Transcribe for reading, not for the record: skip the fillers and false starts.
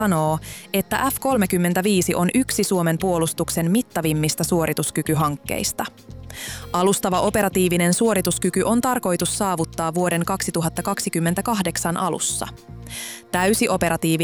sanoo, että F-35 on yksi Suomen puolustuksen mittavimmista suorituskykyhankkeista. Alustava operatiivinen suorituskyky on tarkoitus saavuttaa vuoden 2028 alussa. Täysi operatiivinen